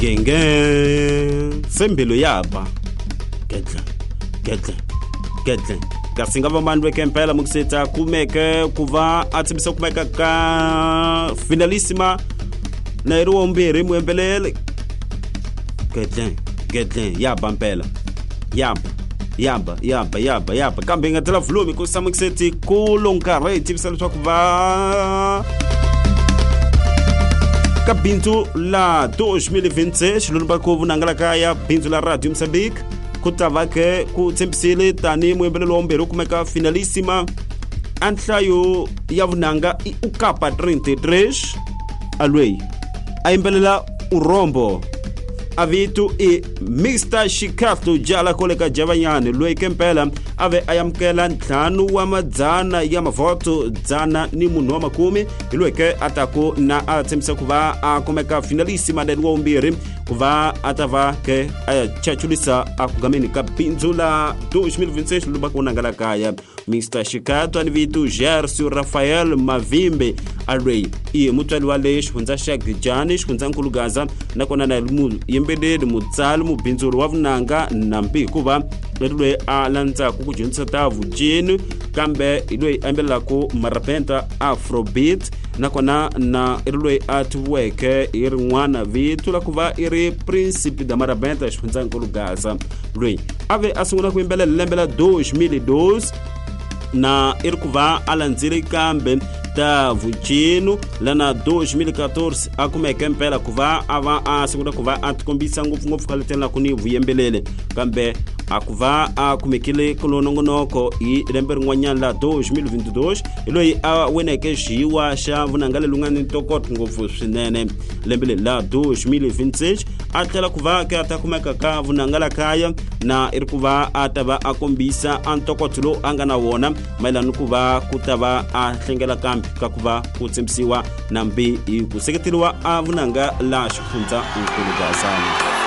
Genge sembelo yaba gedle kasi ngava manu wekempela mukuseta kumeke kuva atsibisa kumeka ka finalissima na iruwa mbiri muembelele gedle yaba mpela yaba kambe ngatela volume kusama kuseti kulongare tibisa lutwa kuva ka bintu la 2026 lolo bakovu nangala kaya bintu la Radio Mozambique kutava ke ku tsembisile tani muembelelo ombero kumeka finalissima anhlayo ya vunanga ukapa 33 alwei aimbelela urombo avitu Mr. Shikato jala koleka javanyane lwe kempela ave ayamkela ntlanu wa madzana ya mavoto dzana ni munhu wa makumi ilweke atako na atsemisa kuva akumeka finalissima dedu wa umbiri kuva atava ke chachulisa akugameni ka binzu la 2026 luba kunangala kaya Mr. Shikato anivitu Gercio Rafael Mavimbe alwei mutwali wa lesh hunza shagijani hunza nkulugaza na kona na ilmu yembedede mutsali mu binzuru wa vunanga na mbi kuva lwe alanza kukujunisa tavu jenu kambe ilwe ambela ku marapenta afrobeat na kona na ilwe atuweke iri mwana vitu la kuva iri principe da marapenta hunza nkulugaza lwe ave asungula kuimbela lembela 2012 na iri kuva alanziri kambe ta vuchinu lana 2014 akumeke mpela kuva ava asungula kuva atukombisa ngufu kalitela kuni vuyembelele kambe akuva akumekile kulonongonoko ilemberi ngwanyana la 2022 iloi aweneke jiwa sha vunangale lungani tokot ngufu swinene lembele la 2026 atela kuva ke atakumeka ka vunangala kaya na irikuva atava akombisa antokotulo angana wona mailanu kuva kutava ahlengela kambi kakuva kutsembisiwa na mbi kuseketeliwa avunanga la shifunza ukulugazana